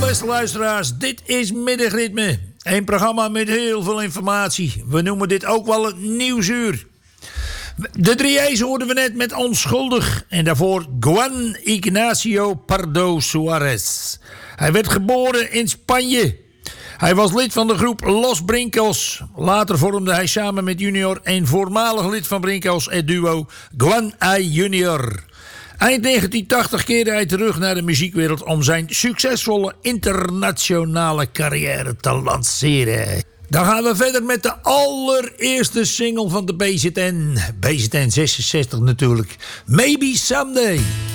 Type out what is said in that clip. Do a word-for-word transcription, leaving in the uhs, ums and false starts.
beste luisteraars, dit is Middagritme. Een programma met heel veel informatie. We noemen dit ook wel het Nieuwsuur. De drie E's hoorden we net met Onschuldig. En daarvoor Juan Ignacio Pardo Suarez. Hij werd geboren in Spanje. Hij was lid van de groep Los Brincos. Later vormde hij samen met Junior een voormalig lid van Brincos, het duo Juan I Junior. Eind negentien tachtig keerde hij terug naar de muziekwereld om zijn succesvolle internationale carrière te lanceren. Dan gaan we verder met de allereerste single van de B Z N. B Z N zesenzestig natuurlijk. Maybe Someday.